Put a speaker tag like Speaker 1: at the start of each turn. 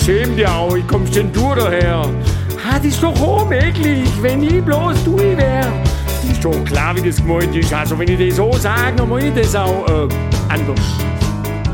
Speaker 1: schäm dich auch, wie kommst denn du daher? Das ist doch unmöglich, wenn ich bloß du wär. Das ist doch klar, wie das gemeint ist. Also wenn ich das so sage, dann meine ich das auch anders.